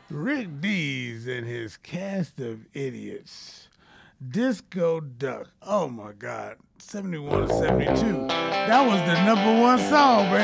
Rick Dees and his cast of idiots. Disco Duck. Oh my God. 71 to 72. That was the number one song, man.